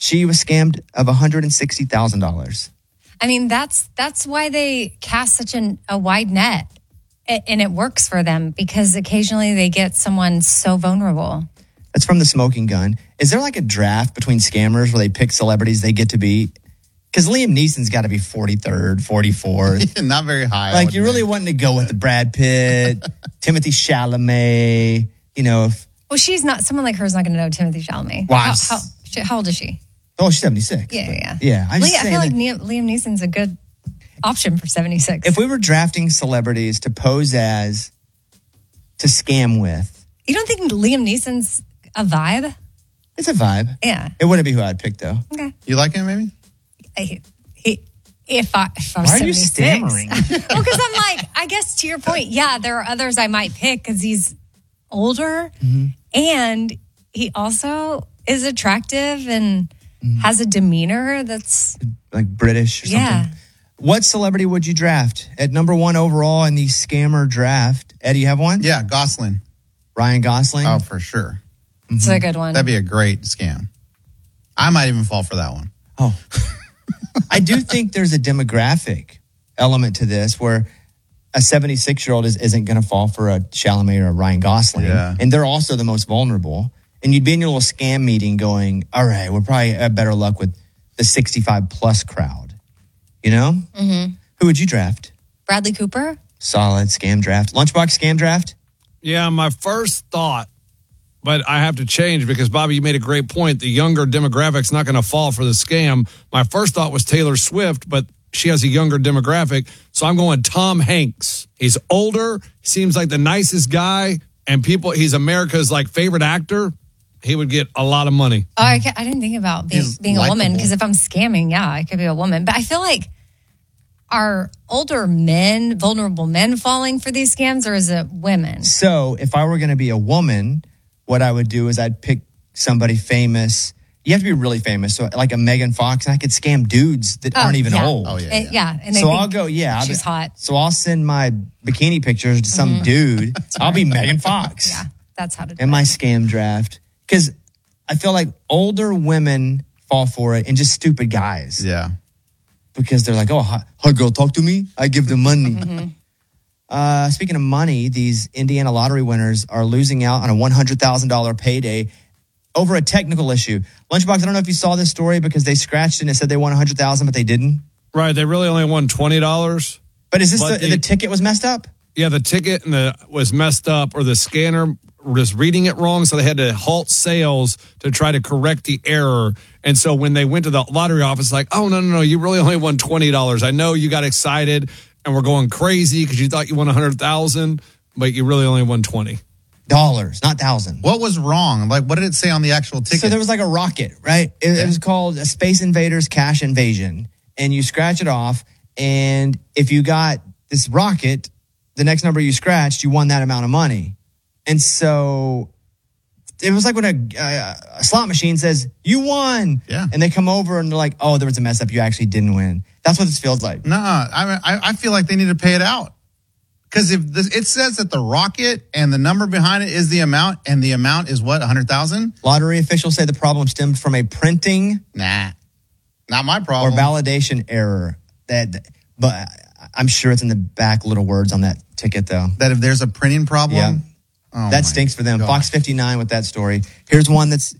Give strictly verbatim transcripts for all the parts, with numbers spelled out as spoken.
She was scammed of one hundred sixty thousand dollars. I mean, that's that's why they cast such an, a wide net. And it works for them because occasionally they get someone so vulnerable. That's from The Smoking Gun. Is there like a draft between scammers where they pick celebrities they get to be? Because Liam Neeson's got to be forty-third, forty-fourth. Not very high. Like, you're really wanting to go with the Brad Pitt, Timothy Chalamet, you know. If, well, she's not, someone like her is not going to know Timothy Chalamet. Well, how, how, how old is she? Oh, she's seventy-six. Yeah, yeah. Yeah. I'm Liam, just I feel like that, Liam, Liam Neeson's a good option for seventy-six. If we were drafting celebrities to pose as, to scam with. You don't think Liam Neeson's a vibe? It's a vibe. Yeah. It wouldn't be who I'd pick, though. Okay. You like him, maybe? I, he, if I, if I was Why are you seventy-six. stammering? Well, because I'm like, I guess to your point, yeah, there are others I might pick because he's older Mm-hmm. and he also is attractive and mm-hmm. has a demeanor that's like British or something. Yeah. What celebrity would you draft at number one overall in the scammer draft? Eddie, you have one? Yeah, Gosling. Ryan Gosling? Oh, for sure. It's mm-hmm. a good one. That'd be a great scam. I might even fall for that one. Oh. I do think there's a demographic element to this where a seventy-six-year-old is, isn't going to fall for a Chalamet or a Ryan Gosling. Yeah. And they're also the most vulnerable. And you'd be in your little scam meeting going, all right, we're probably have better luck with the sixty-five plus crowd. You know? Mm-hmm. Who would you draft? Bradley Cooper? Solid scam draft. Lunchbox scam draft? Yeah, my first thought, but I have to change because, Bobby, you made a great point. The younger demographic's not going to fall for the scam. My first thought was Taylor Swift, but she has a younger demographic, so I'm going Tom Hanks. He's older, seems like the nicest guy, and people. he's America's like favorite actor. He would get a lot of money. Oh, I, I didn't think about being, being a woman because if I'm scamming, yeah, I could be a woman. But I feel like are older men, vulnerable men falling for these scams, or is it women? So if I were going to be a woman, what I would do is I'd pick somebody famous. You have to be really famous. So like a Megan Fox, and I could scam dudes that oh, aren't even yeah. old. Oh, yeah. It, yeah. And so I'll go, yeah. She's I'll be, hot. So I'll send my bikini pictures to some mm-hmm. dude. I'll be Megan Fox. Yeah, that's how to do in it. my scam draft. Because I feel like older women fall for it and just stupid guys. Yeah. Because they're like, oh, hi, hi girl, talk to me. I give them money. Mm-hmm. Uh, speaking of money, these Indiana lottery winners are losing out on a one hundred thousand dollars payday over a technical issue. Lunchbox, I don't know if you saw this story because they scratched it and it said they won one hundred thousand dollars, but they didn't. Right, they really only won twenty dollars. But is this but the, the, the ticket was messed up? Yeah, the ticket and the was messed up, or the scanner was reading it wrong, so they had to halt sales to try to correct the error. And so when they went to the lottery office, like, oh, no, no, no, you really only won twenty dollars. I know you got excited and we're going crazy because you thought you won one hundred thousand dollars, but you really only won twenty dollars, not thousand. What was wrong? Like, what did it say on the actual ticket? So there was like a rocket, right? It, yeah. it was called a Space Invaders Cash Invasion. And you scratch it off. And if you got this rocket, the next number you scratched, you won that amount of money. And so it was like when a, uh, a slot machine says, you won. Yeah. And they come over and they're like, oh, there was a mess up. You actually didn't win. That's what this feels like. No, I, I I feel like they need to pay it out. Because if this, it says that the rocket and the number behind it is the amount, and the amount is what, one hundred thousand? Lottery officials say the problem stemmed from a printing Nah, not my or problem. validation error. That, but I'm sure it's in the back little words on that ticket, though. That if there's a printing problem? Yeah. Oh that stinks for them. gosh. Fox fifty-nine with that story. Here's one that's,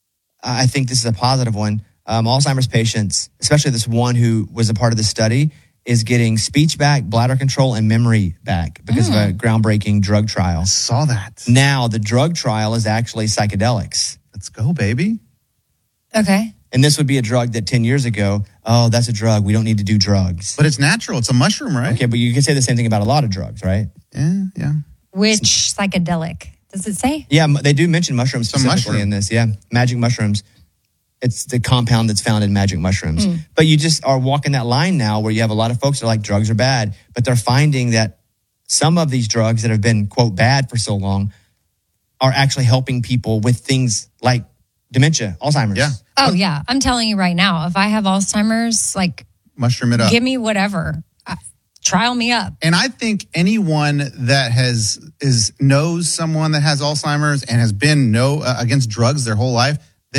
I think this is a positive one. Um, Alzheimer's patients, especially this one who was a part of the study, is getting speech back, bladder control, and memory back because mm. of a groundbreaking drug trial. I saw that. Now, the drug trial is actually psychedelics. Let's go, baby. Okay. And this would be a drug that ten years ago, oh, that's a drug. We don't need to do drugs. But it's natural. It's a mushroom, right? Okay, but you can say the same thing about a lot of drugs, right? Yeah, yeah. Which psychedelic? Does it say? Yeah, they do mention mushrooms Some specifically mushroom. in this. Yeah, magic mushrooms. It's the compound that's found in magic mushrooms. Mm. But you just are walking that line now where you have a lot of folks that are like, drugs are bad. But they're finding that some of these drugs that have been, quote, bad for so long are actually helping people with things like dementia, Alzheimer's. Yeah. Oh, yeah. I'm telling you right now, if I have Alzheimer's, like, mushroom it up. Give me whatever. Uh, trial me up. And I think anyone that has is knows someone that has Alzheimer's and has been no uh, against drugs their whole life,